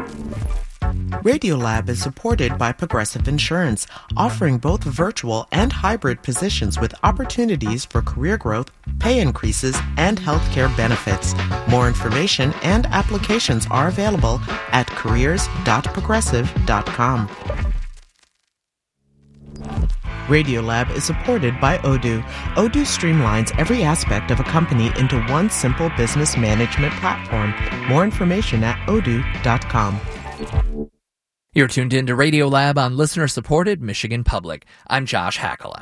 Radiolab is supported by Progressive Insurance, offering both virtual and hybrid positions with opportunities for career growth, pay increases, and healthcare benefits. More information and applications are available at careers.progressive.com. Radiolab is supported by Odoo. Odoo streamlines every aspect of a company into one simple business management platform. More information at odoo.com. You're tuned in to Radiolab on listener-supported Michigan Public. I'm Josh Hackala.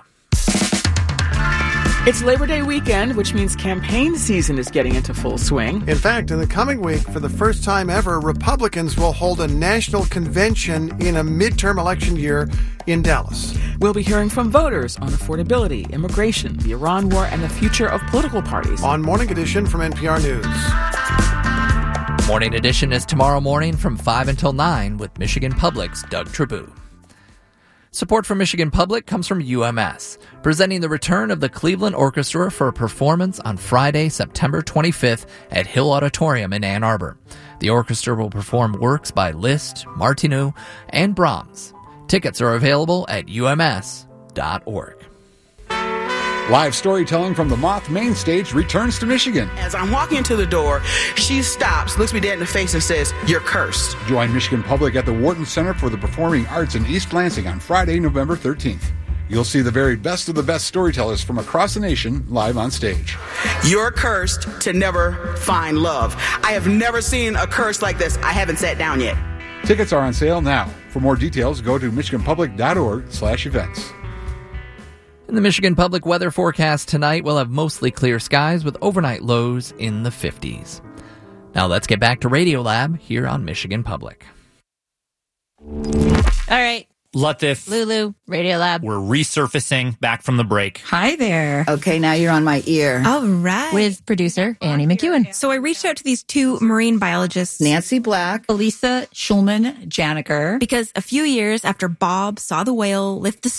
It's Labor Day weekend, which means campaign season is getting into full swing. In fact, in the coming week, for the first time ever, Republicans will hold a national convention in a midterm election year in Dallas. We'll be hearing from voters on affordability, immigration, the Iran war, and the future of political parties. On Morning Edition from NPR News. Morning Edition is tomorrow morning from 5 until 9 with Michigan Public's Doug Trabue. Support from Michigan Public comes from UMS, presenting the return of the Cleveland Orchestra for a performance on Friday, September 25th at Hill Auditorium in Ann Arbor. The orchestra will perform works by Liszt, Martinu, and Brahms. Tickets are available at ums.org. Live storytelling from the Moth Main Stage returns to Michigan. As I'm walking into the door, she stops, looks me dead in the face, and says, "You're cursed." Join Michigan Public at the Wharton Center for the Performing Arts in East Lansing on Friday, November 13th. You'll see the very best of the best storytellers from across the nation live on stage. You're cursed to never find love. I have never seen a curse like this. I haven't sat down yet. Tickets are on sale now. For more details, go to michiganpublic.org/events. In the Michigan Public weather forecast tonight, we'll have mostly clear skies with overnight lows in the 50s. Now let's get back to Radiolab here on Michigan Public. All right. Latif. Lulu, Radiolab. We're resurfacing back from the break. Hi there. Okay, now you're on my ear. All right. With producer Annie McEwen. So I reached out to these two marine biologists, Nancy Black, Elisa Schulman-Janiger. Because a few years after Bob saw the whale lift the